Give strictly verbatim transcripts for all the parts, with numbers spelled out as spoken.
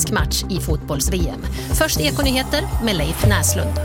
svensk match i fotbolls-V M. Först Ekonyheter med Leif Näslund.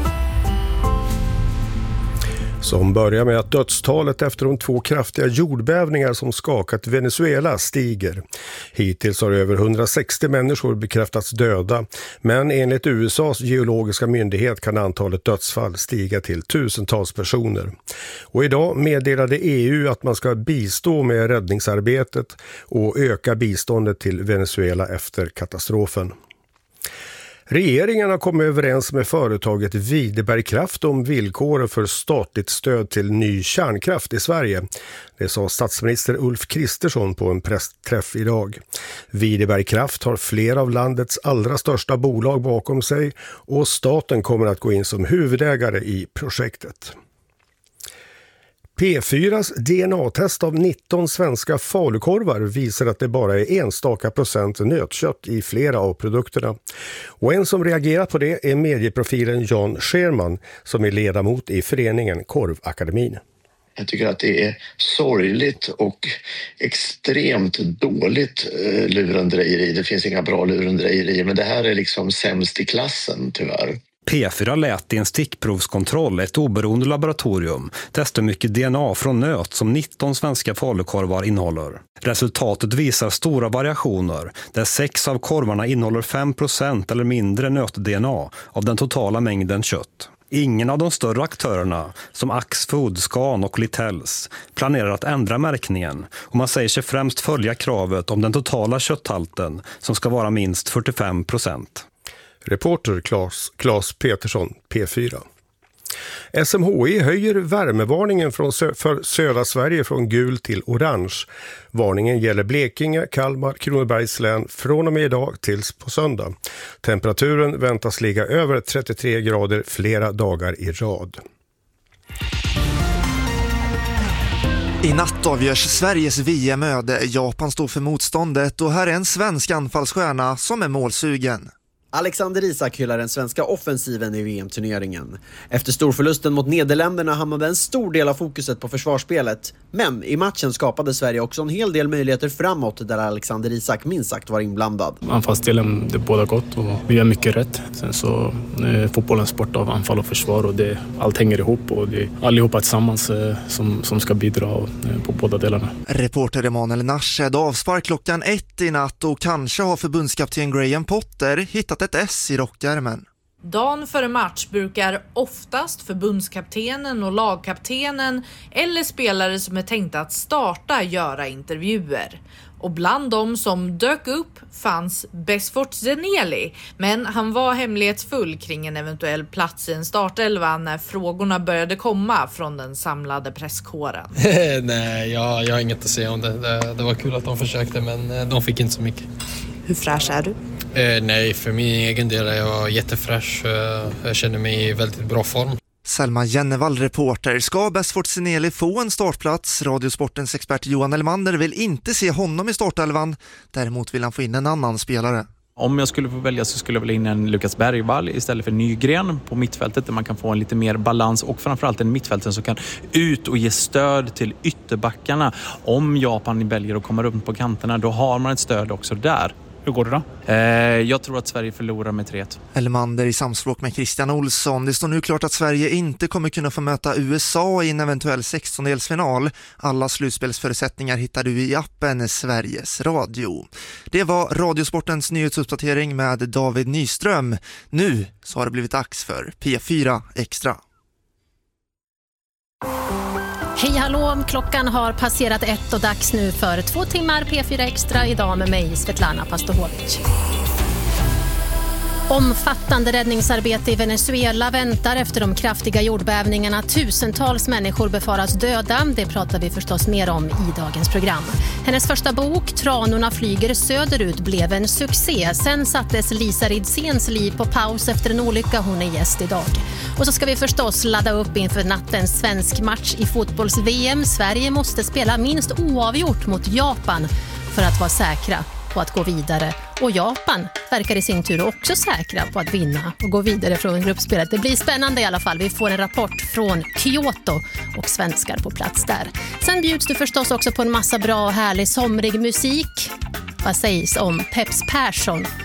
Som börjar med att dödstalet efter de två kraftiga jordbävningar som skakat Venezuela stiger. Hittills har över hundrasextio människor bekräftats döda, men enligt U S A:s geologiska myndighet kan antalet dödsfall stiga till tusentals personer. Och idag meddelade E U att man ska bistå med räddningsarbetet och öka biståndet till Venezuela efter katastrofen. Regeringen har kommit överens med företaget Videbergkraft om villkoren för statligt stöd till ny kärnkraft i Sverige. Det sa statsminister Ulf Kristersson på en pressträff idag. Videbergkraft har flera av landets allra största bolag bakom sig och staten kommer att gå in som huvudägare i projektet. P fyras D N A-test av nitton svenska falukorvar visar att det bara är enstaka procent nötkött i flera av produkterna. Och en som reagerat på det är medieprofilen Jan Scherman som är ledamot i föreningen Korvakademin. Jag tycker att det är sorgligt och extremt dåligt eh, lurendrejeri. Det finns inga bra lurendrejeri, men det här är liksom sämst i klassen tyvärr. P fyra lät i en stickprovskontroll ett oberoende laboratorium testa mycket D N A från nöt som nitton svenska falukorvar innehåller. Resultatet visar stora variationer där sex av korvarna innehåller fem procent eller mindre nöt-D N A av den totala mängden kött. Ingen av de större aktörerna som Axfood, Scan och Littells planerar att ändra märkningen och man säger sig främst följa kravet om den totala kötthalten som ska vara minst fyrtiofem procent. Reporter Claes, Claes Petersson, P fyra. S M H I höjer värmevarningen från sö- för södra Sverige från gul till orange. Varningen gäller Blekinge, Kalmar, Kronobergs län från och med idag tills på söndag. Temperaturen väntas ligga över trettiotre grader flera dagar i rad. I natt avgörs Sveriges V M-öde. Japan står för motståndet och här är en svensk anfallsstjärna som är målsugen. Alexander Isak hyllar den svenska offensiven i V M-turneringen. Efter storförlusten mot Nederländerna hamnade en stor del av fokuset på försvarsspelet. Men i matchen skapade Sverige också en hel del möjligheter framåt där Alexander Isak minst sagt var inblandad. Anfallsdelen, det är båda gott och vi gör mycket rätt. Sen så är fotbollen sport av anfall och försvar och det, allt hänger ihop och det är allihopa tillsammans som, som ska bidra på båda delarna. Reporter Emanuel Narshed avspark klockan ett i natt och kanske har förbundskapten Graham Potter hittat ett S i rockärmen. Dagen före match brukar oftast förbundskaptenen och lagkaptenen eller spelare som är tänkta att starta göra intervjuer. Och bland dem som dök upp fanns Besfort Zeneli, men han var hemlighetsfull kring en eventuell plats i en startelva när frågorna började komma från den samlade presskåren. Nej, jag, jag har inget att säga om det. det. Det var kul att de försökte, men de fick inte så mycket. Hur fräsch är du? Eh, nej, för min egen del är jag jättefräsch. Jag känner mig i väldigt bra form. Selma Jennevall, reporter. Ska Besfort Zeneli få en startplats? Radiosportens expert Johan Elmander vill inte se honom i startelvan. Däremot vill han få in en annan spelare. Om jag skulle få välja så skulle jag vilja in en Lukas Bergvall istället för Nygren på mittfältet där man kan få en lite mer balans och framförallt en mittfältare som kan ut och ge stöd till ytterbackarna. Om Japan väljer att komma runt på kanterna, då har man ett stöd också där. Hur går det då? Eh, jag tror att Sverige förlorar med tre ett. Elmander i samspråk med Christian Olsson. Det står nu klart att Sverige inte kommer kunna få möta U S A i en eventuell sextondelsfinal. Alla slutspelsförutsättningar hittar du i appen Sveriges Radio. Det var Radiosportens nyhetsuppdatering med David Nyström. Nu så har det blivit dags för P fyra Extra. Hej hallå, klockan har passerat ett och dags nu för två timmar P fyra Extra idag med mig Svetlana Pastohovic. Omfattande räddningsarbete i Venezuela väntar efter de kraftiga jordbävningarna. Tusentals människor befaras döda. Det pratar vi förstås mer om i dagens program. Hennes första bok, Tranorna flyger söderut, blev en succé. Sen sattes Lisa Ridsens liv på paus efter en olycka. Hon är gäst idag. Och så ska vi förstås ladda upp inför nattens svensk match i fotbolls-V M. Sverige måste spela minst oavgjort mot Japan för att vara säkra på att gå vidare. Och Japan verkar i sin tur också säkra på att vinna och gå vidare från gruppspelet. Det blir spännande i alla fall. Vi får en rapport från Kyoto och svenskar på plats där. Sen bjuds du förstås också på en massa bra och härlig somrig musik. Vad sägs om Peps Persson